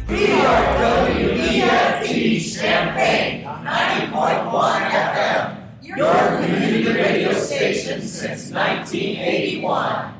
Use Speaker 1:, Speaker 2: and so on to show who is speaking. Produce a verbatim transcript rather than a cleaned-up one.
Speaker 1: We are W E F T Champaign, ninety point one F M, your community radio station since nineteen eighty-one.